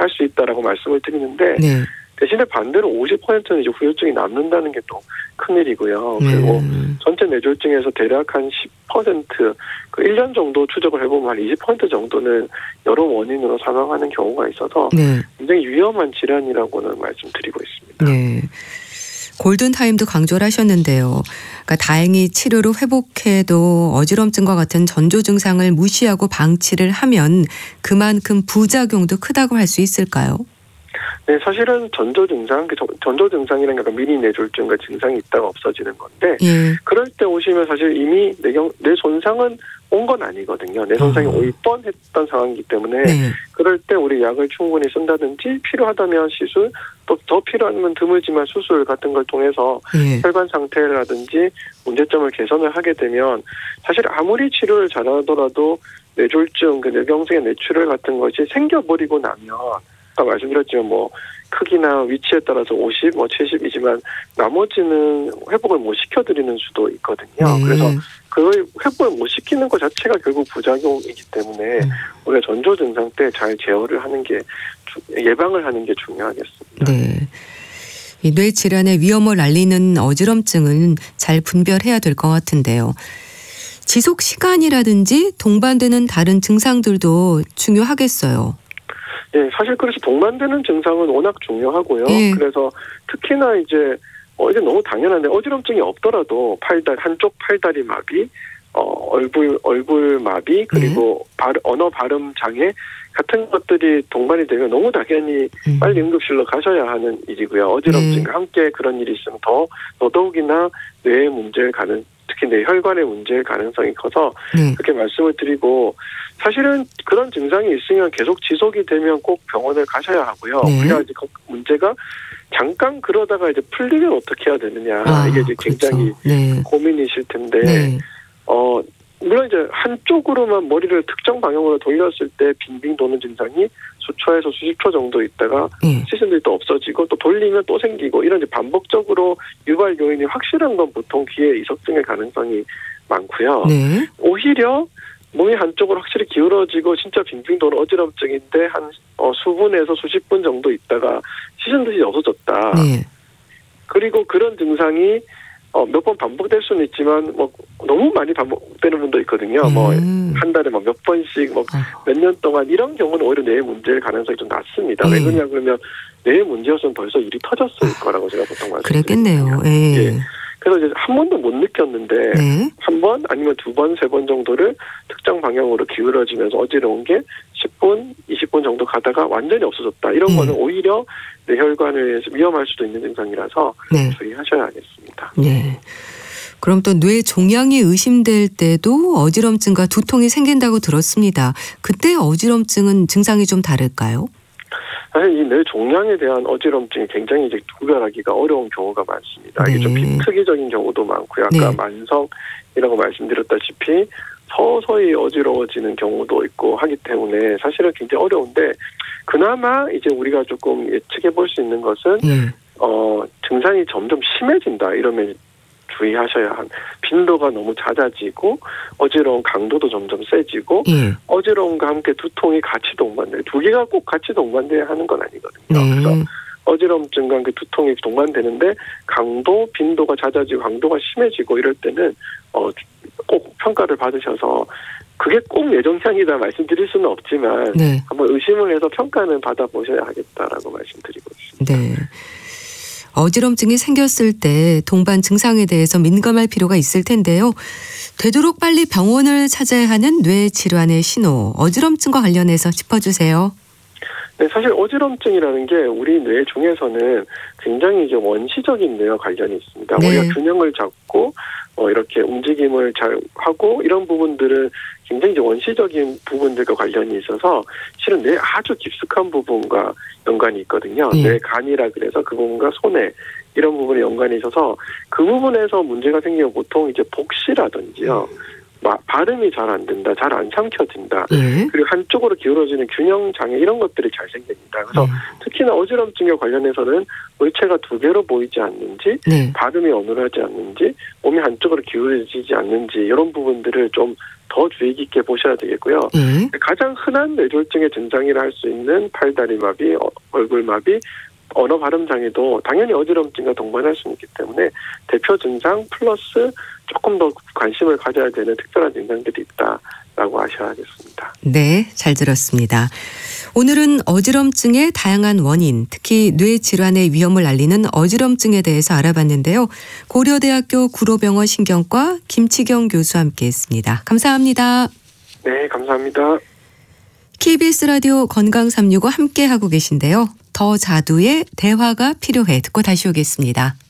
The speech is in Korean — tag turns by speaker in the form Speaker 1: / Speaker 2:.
Speaker 1: 할 수 있다라고 말씀을 드리는데
Speaker 2: 네.
Speaker 1: 대신에 반대로 50%는 이제 후유증이 남는다는 게 또 큰일이고요. 그리고 전체 뇌졸중에서 대략 한 10%, 그 1년 정도 추적을 해보면 한 20% 정도는 여러 원인으로 사망하는 경우가 있어서
Speaker 2: 네.
Speaker 1: 굉장히 위험한 질환이라고는 말씀드리고 있습니다.
Speaker 2: 네. 골든타임도 강조를 하셨는데요. 그러니까 다행히 치료로 회복해도 어지럼증과 같은 전조 증상을 무시하고 방치를 하면 그만큼 부작용도 크다고 할 수 있을까요?
Speaker 1: 네, 사실은 전조 증상이라는 게 미니 뇌졸중과 증상이 있다가 없어지는 건데,
Speaker 2: 예.
Speaker 1: 그럴 때 오시면 사실 이미 뇌 손상은 온 건 아니거든요. 뇌 손상이 올 뻔했던 상황이기 때문에
Speaker 2: 네.
Speaker 1: 그럴 때 우리 약을 충분히 쓴다든지 필요하다면 시술, 또 더 필요하면 드물지만 수술 같은 걸 통해서
Speaker 2: 예.
Speaker 1: 혈관 상태라든지 문제점을 개선을 하게 되면 사실 아무리 치료를 잘하더라도 뇌졸중, 그 뇌경색의 뇌출혈 같은 것이 생겨버리고 나면 아까 말씀드렸지만 크기나 위치에 따라서 50, 70이지만 나머지는 회복을 못 시켜드리는 수도 있거든요. 그래서 그걸 회복을 못 시키는 것 자체가 결국 부작용이기 때문에 우리가 전조 증상 때 잘 제어를 하는 게 예방을 하는 게 중요하겠습니다.
Speaker 2: 네. 이 뇌 질환의 위험을 알리는 어지럼증은 잘 분별해야 될 것 같은데요. 지속 시간이라든지 동반되는 다른 증상들도 중요하겠어요.
Speaker 1: 예, 사실 그래서 동반되는 증상은 워낙 중요하고요.
Speaker 2: 예.
Speaker 1: 그래서 특히나 이제 이제 너무 당연한데 어지럼증이 없더라도 한쪽 팔다리 마비, 얼굴 마비, 그리고 언어 발음 장애 같은 것들이 동반이 되면 너무 당연히 빨리 응급실로 가셔야 하는 일이고요. 어지럼증과 함께 그런 일이 있으면 더더욱이나 뇌의 문제를 특히 뇌혈관의 문제일 가능성이 커서 그렇게 말씀을 드리고, 사실은 그런 증상이 있으면 계속 지속이 되면 꼭 병원을 가셔야 하고요. 그래야 이제 그 문제가 잠깐 그러다가 이제 풀리면 어떻게 해야 되느냐, 이게 이제 굉장히
Speaker 2: 그렇죠.
Speaker 1: 고민이실 텐데, 물론 이제 한쪽으로만 머리를 특정 방향으로 돌렸을 때 빙빙 도는 증상이 수초에서 수십 초 정도 있다가 시신들이 또 없어지고 또 돌리면 또 생기고 이런 이제 반복적으로 유발 요인이 확실한 건 보통 귀에 이석증의 가능성이 많고요. 오히려 몸이 한쪽으로 확실히 기울어지고 진짜 빙빙 도는 어지럼증인데 한 수분에서 수십 분 정도 있다가 시신들이 없어졌다. 그리고 그런 증상이 몇 번 반복될 수는 있지만 너무 많이 반복되는 분도 있거든요. 한 달에 몇 번씩 몇 년 동안 이런 경우는 오히려 뇌의 문제일 가능성이 좀 낮습니다. 왜 그러냐 그러면 뇌의 문제였으면 벌써 일이 터졌을 거라고 제가 보통 말씀드립니다.
Speaker 2: 그랬겠네요.
Speaker 1: 예. 그래서 이제 한 번도 못 느꼈는데 한 번 아니면 두 번, 세 번 정도를 특정 방향으로 기울어지면서 어지러운 게 10분, 20분 정도 가다가 완전히 없어졌다. 이런 거는 오히려 뇌혈관을 위해서 위험할 수도 있는 증상이라서 주의하셔야 하겠습니다.
Speaker 2: 네. 그럼 또 뇌 종양이 의심될 때도 어지럼증과 두통이 생긴다고 들었습니다. 그때 어지럼증은 증상이 좀 다를까요?
Speaker 1: 사실 이 뇌 종양에 대한 어지럼증이 굉장히 이제 구별하기가 어려운 경우가 많습니다. 이게 좀 비특이적인 경우도 많고요. 아까 만성이라고 말씀드렸다시피 서서히 어지러워지는 경우도 있고 하기 때문에 사실은 굉장히 어려운데, 그나마 이제 우리가 조금 예측해 볼 수 있는 것은 증상이 점점 심해진다 이러면 주의하셔야 한, 빈도가 너무 잦아지고 어지러운 강도도 점점 세지고 어지러움과 함께 두통이 같이 동반돼요. 두 개가 꼭 같이 동반돼야 하는 건 아니거든요. 그래서 어지럼증과 함께 두통이 동반되는데 강도, 빈도가 잦아지고 강도가 심해지고 이럴 때는 꼭 평가를 받으셔서, 그게 꼭 뇌종양이다 말씀드릴 수는 없지만 한번 의심을 해서 평가는 받아보셔야 하겠다라고 말씀드리고 있습니다.
Speaker 2: 네. 어지럼증이 생겼을 때 동반 증상에 대해서 민감할 필요가 있을 텐데요. 되도록 빨리 병원을 찾아야 하는 뇌 질환의 신호, 어지럼증과 관련해서 짚어주세요.
Speaker 1: 네, 사실 어지럼증이라는 게 우리 뇌 중에서는 굉장히 이제 원시적인 뇌와 관련이 있습니다. 우리가 균형을 잡고 이렇게 움직임을 잘 하고 이런 부분들은 굉장히 이제 원시적인 부분들과 관련이 있어서 실은 뇌 아주 깊숙한 부분과 연관이 있거든요. 뇌 간이라 그래서 그 부분과 손에 이런 부분에 연관이 있어서 그 부분에서 문제가 생기면 보통 이제 복시라든지요. 발음이 잘 안 된다, 잘 안 삼켜진다,
Speaker 2: 예.
Speaker 1: 그리고 한쪽으로 기울어지는 균형 장애 이런 것들이 잘 생깁니다. 그래서 특히나 어지럼증에 관련해서는 물체가 두 개로 보이지 않는지,
Speaker 2: 네.
Speaker 1: 발음이 어눌하지 않는지, 몸이 한쪽으로 기울어지지 않는지 이런 부분들을 좀 더 주의 깊게 보셔야 되겠고요. 가장 흔한 뇌졸중의 증상이라 할 수 있는 팔다리마비, 얼굴마비, 언어 발음 장애도 당연히 어지럼증과 동반할 수 있기 때문에 대표 증상 플러스 조금 더 관심을 가져야 되는 특별한 증상들이 있다라고 아셔야겠습니다.
Speaker 2: 네, 잘 들었습니다. 오늘은 어지럼증의 다양한 원인, 특히 뇌 질환의 위험을 알리는 어지럼증에 대해서 알아봤는데요. 고려대학교 구로병원 신경과 김치경 교수와 함께했습니다. 감사합니다.
Speaker 1: 네, 감사합니다.
Speaker 2: KBS 라디오 건강365 함께하고 계신데요. 더 자두의 대화가 필요해 듣고 다시 오겠습니다.